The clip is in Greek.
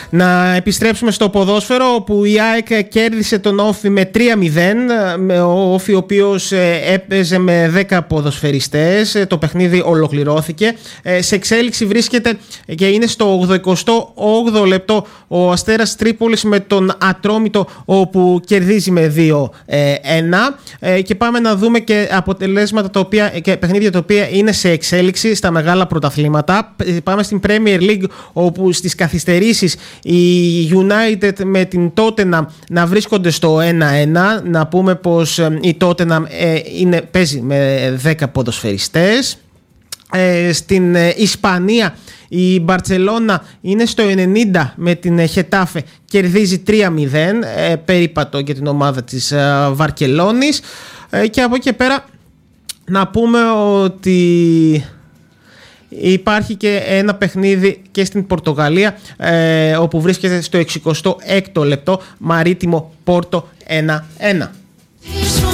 Να επιστρέψουμε στο ποδόσφαιρο, όπου η ΑΕΚ κέρδισε τον Όφη με 3-0. Ο Όφη, ο οποίος έπαιζε με 10 ποδοσφαιριστές. Το παιχνίδι ολοκληρώθηκε. Σε εξέλιξη βρίσκεται και είναι στο 88ο λεπτό ο Αστέρας Τρίπολης με τον Ατρόμητο, όπου κερδίζει με 2-1. Και πάμε να δούμε και αποτελέσματα και παιχνίδια τα οποία είναι σε εξέλιξη στα μεγάλα πρωταθλήματα. Πάμε στην Premier League, όπου στις καθυστερήσεις η United με την Tottenham να βρίσκονται στο 1-1. Να πούμε πως η Tottenham παίζει με 10 ποδοσφαιριστές. Στην Ισπανία η Μπαρτσελώνα είναι στο 90 με την Χετάφε, κερδίζει 3-0, περίπατο για την ομάδα της Βαρκελόνης. Και από εκεί και πέρα να πούμε ότι υπάρχει και ένα παιχνίδι και στην Πορτογαλία, όπου βρίσκεται στο 66ο λεπτό, Μαρίτιμο Πόρτο 1-1.